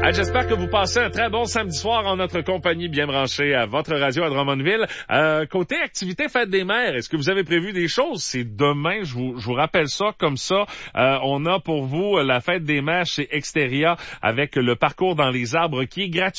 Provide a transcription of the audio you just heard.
J'espère que vous passez un très bon samedi soir en notre compagnie, bien branchée à votre radio à Drummondville. Côté activité fête des mères, est-ce que vous avez prévu des choses? C'est demain, je vous rappelle ça comme ça. On a pour vous la fête des mères chez Exteria avec le parcours dans les arbres qui est gratuit.